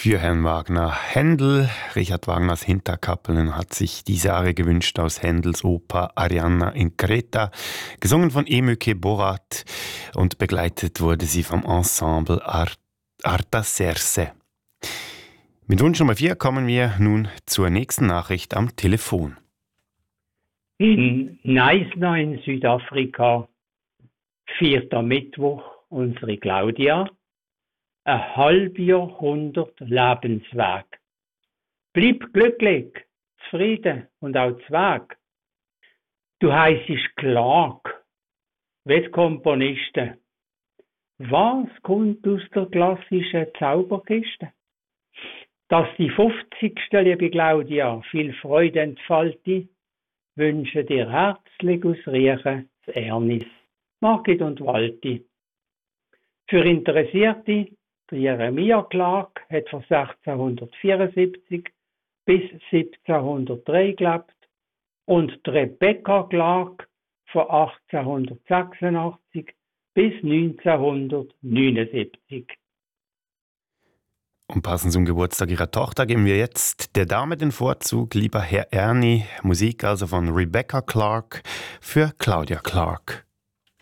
Für Herrn Wagner Händel. Richard Wagners Hinterkappeln hat sich diese Arie gewünscht aus Händels Oper Arianna in Creta, gesungen von Emöke Borat und begleitet wurde sie vom Ensemble Arta Serse. Mit Wunsch Nummer 4 kommen wir nun zur nächsten Nachricht am Telefon. In Neisner in Südafrika feiert am Mittwoch unsere Claudia ein halbes Jahrhundert Lebensweg. Bleib glücklich, zufrieden und auch zweg. Du heissest Clark, wie die Komponisten. Was kommt aus der klassischen Zauberkiste? Dass die 50. liebe Claudia viel Freude entfalte, wünsche dir herzlich aus Riechen das Ernis, Margit und Walti. Für Interessierte, der Jeremia Clark hat von 1674 bis 1703 gelebt und die Rebecca Clark von 1886 bis 1979. Und passend zum Geburtstag ihrer Tochter geben wir jetzt der Dame den Vorzug, lieber Herr Ernie, Musik also von Rebecca Clark für Claudia Clark.